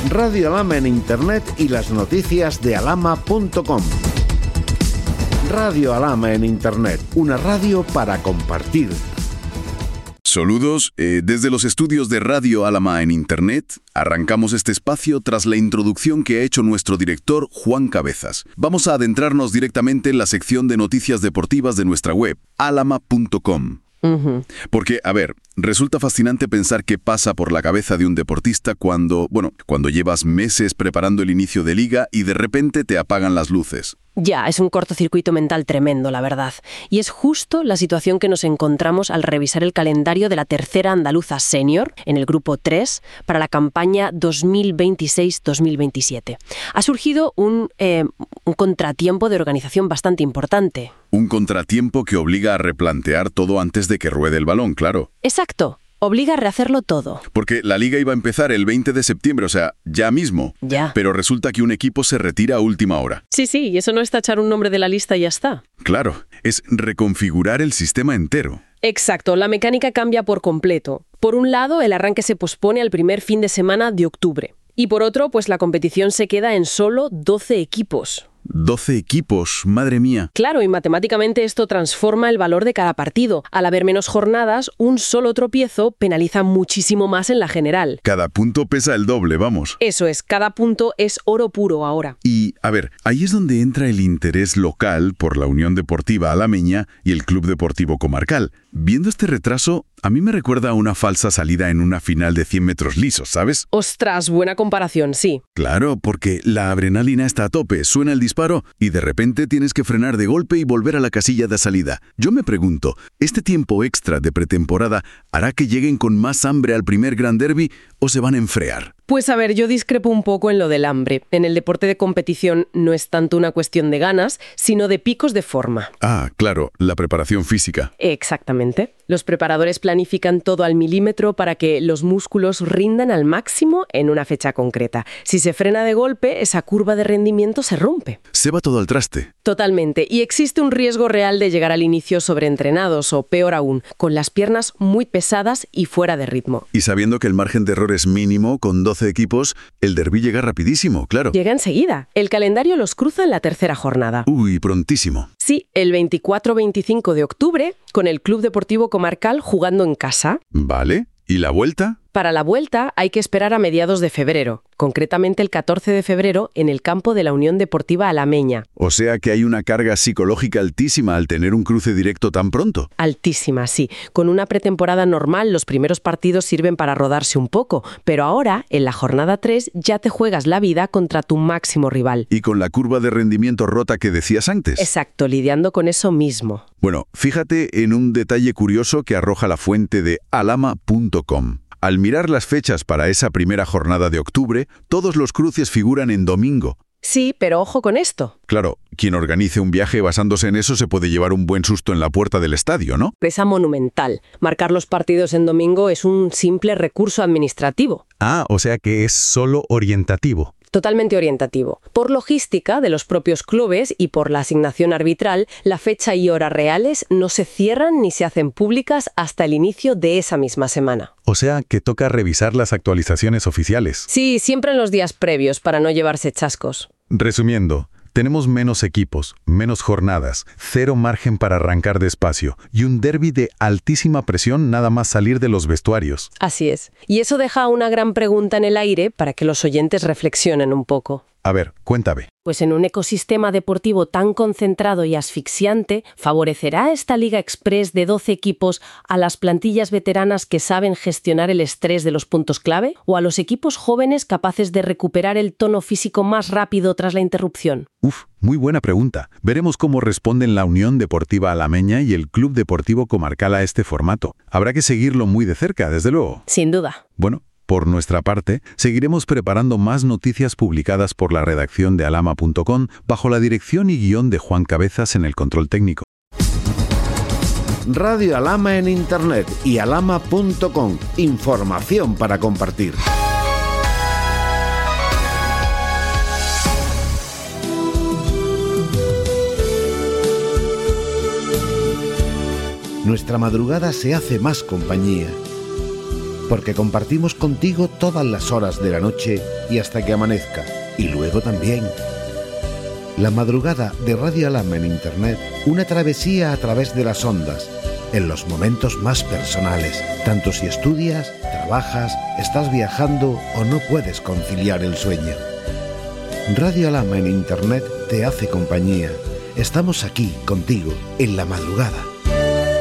Radio Alhama en Internet y las noticias de alhama.com. Radio Alhama en Internet, una radio para compartir. Saludos, desde los estudios de Radio Alhama en Internet, arrancamos este espacio tras la introducción que ha hecho nuestro director Juan Cabezas. Vamos a adentrarnos directamente en la sección de noticias deportivas de nuestra web, alhama.com. Porque, a ver, resulta fascinante pensar qué pasa por la cabeza de un deportista cuando llevas meses preparando el inicio de liga y de repente te apagan las luces. Ya, es un cortocircuito mental tremendo, la verdad. Y es justo la situación que nos encontramos al revisar el calendario de la tercera andaluza senior, en el grupo 3, para la campaña 2026-2027. Ha surgido un contratiempo de organización bastante importante. Un contratiempo que obliga a replantear todo antes de que ruede el balón, claro. Exacto. Obliga a rehacerlo todo. Porque la liga iba a empezar el 20 de septiembre, o sea, ya mismo. Ya. Pero resulta que un equipo se retira a última hora. Sí, y eso no es tachar un nombre de la lista y ya está. Claro, es reconfigurar el sistema entero. Exacto, la mecánica cambia por completo. Por un lado, el arranque se pospone al primer fin de semana de octubre. Y por otro, pues la competición se queda en solo 12 equipos. 12 equipos, madre mía. Claro, y matemáticamente esto transforma el valor de cada partido. Al haber menos jornadas, un solo tropiezo penaliza muchísimo más en la general. Cada punto pesa el doble, vamos. Eso es, cada punto es oro puro ahora. Y, a ver, ahí es donde entra el interés local por la Unión Deportiva Alameña y el Club Deportivo Comarcal. Viendo este retraso, a mí me recuerda a una falsa salida en una final de 100 metros lisos, ¿sabes? Ostras, buena comparación, sí. Claro, porque la adrenalina está a tope, suena el disparo y de repente tienes que frenar de golpe y volver a la casilla de salida. Yo me pregunto, ¿este tiempo extra de pretemporada hará que lleguen con más hambre al primer Gran Derby o se van a enfriar? Pues a ver, yo discrepo un poco en lo del hambre. En el deporte de competición no es tanto una cuestión de ganas, sino de picos de forma. Ah, claro, la preparación física. Exactamente. Los preparadores planifican todo al milímetro para que los músculos rindan al máximo en una fecha concreta. Si se frena de golpe, esa curva de rendimiento se rompe. Se va todo al traste. Totalmente. Y existe un riesgo real de llegar al inicio sobreentrenados o, peor aún, con las piernas muy pesadas y fuera de ritmo. Y sabiendo que el margen de error es mínimo, con 12 equipos, el derbi llega rapidísimo, claro. Llega enseguida. El calendario los cruza en la tercera jornada. Uy, prontísimo. Sí, el 24-25 de octubre, con el Club Deportivo Comarcal jugando en casa. Vale. ¿Y la vuelta? Para la vuelta hay que esperar a mediados de febrero, concretamente el 14 de febrero en el campo de la Unión Deportiva Alameña. O sea que hay una carga psicológica altísima al tener un cruce directo tan pronto. Altísima, sí. Con una pretemporada normal los primeros partidos sirven para rodarse un poco, pero ahora, en la jornada 3, ya te juegas la vida contra tu máximo rival. Y con la curva de rendimiento rota que decías antes. Exacto, lidiando con eso mismo. Bueno, fíjate en un detalle curioso que arroja la fuente de alhama.com. Al mirar las fechas para esa primera jornada de octubre, todos los cruces figuran en domingo. Sí, pero ojo con esto. Claro, quien organice un viaje basándose en eso se puede llevar un buen susto en la puerta del estadio, ¿no? Presa monumental. Marcar los partidos en domingo es un simple recurso administrativo. Ah, o sea que es solo orientativo. Totalmente orientativo. Por logística de los propios clubes y por la asignación arbitral, la fecha y hora reales no se cierran ni se hacen públicas hasta el inicio de esa misma semana. O sea que toca revisar las actualizaciones oficiales. Sí, siempre en los días previos para no llevarse chascos. Resumiendo, tenemos menos equipos, menos jornadas, cero margen para arrancar despacio y un derbi de altísima presión nada más salir de los vestuarios. Así es. Y eso deja una gran pregunta en el aire para que los oyentes reflexionen un poco. A ver, cuéntame. Pues en un ecosistema deportivo tan concentrado y asfixiante, ¿favorecerá esta Liga Express de 12 equipos a las plantillas veteranas que saben gestionar el estrés de los puntos clave? ¿O a los equipos jóvenes capaces de recuperar el tono físico más rápido tras la interrupción? Muy buena pregunta. Veremos cómo responden la Unión Deportiva Alameña y el Club Deportivo Comarcal a este formato. Habrá que seguirlo muy de cerca, desde luego. Sin duda. Bueno, por nuestra parte, seguiremos preparando más noticias publicadas por la redacción de alhama.com bajo la dirección y guión de Juan Cabezas en el control técnico. Radio Alhama en Internet y alhama.com. Información para compartir. Nuestra madrugada se hace más compañía. porque compartimos contigo todas las horas de la noche y hasta que amanezca, y luego también. La madrugada de Radio Alhama en Internet, una travesía a través de las ondas, en los momentos más personales, tanto si estudias, trabajas, estás viajando o no puedes conciliar el sueño. Radio Alhama en Internet te hace compañía. Estamos aquí contigo en la madrugada.